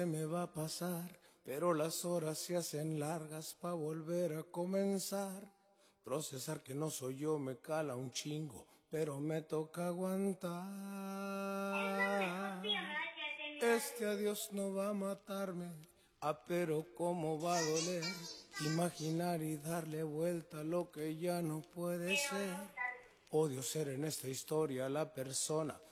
me va a pasar, pero las horas se hacen largas pa' volver a comenzar. Procesar que no soy yo me cala un chingo, pero me toca aguantar. Este adiós no va a matarme, pero cómo va a doler. Imaginar y darle vuelta a lo que ya no puede ser. Odio ser en esta historia la persona